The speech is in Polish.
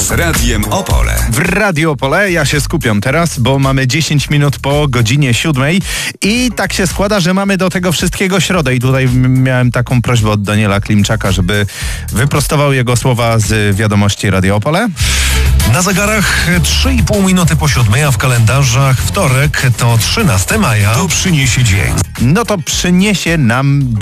z Radiem Opole. W Radio Opole ja się skupiam teraz, bo mamy 10 minut po godzinie 7 i tak się składa, że mamy do tego wszystkiego środę i tutaj miałem taką prośbę od Daniela Klimczaka, żeby wyprostował jego słowa z wiadomości Radio Opole. Na zegarach 3,5 minuty po 7, a w kalendarzach wtorek to 13 maja. To przyniesie dzień. No to przyniesie nam